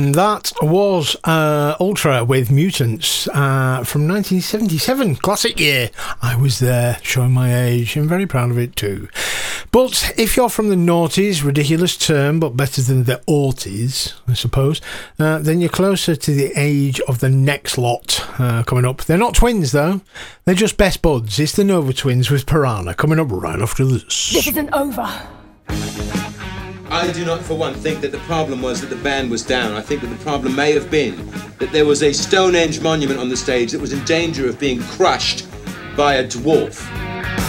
And that was Ultra with Mutants from 1977, classic year. I was there, showing my age. I'm very proud of it too. But if you're from the noughties, ridiculous term, but better than the aughties, I suppose, then you're closer to the age of the next lot coming up. They're not twins, though. They're just best buds. It's the Nova Twins with Piranha coming up right after this. This isn't over. I do not for one think that the problem was that the band was down. I think that the problem may have been that there was a Stonehenge monument on the stage that was in danger of being crushed by a dwarf.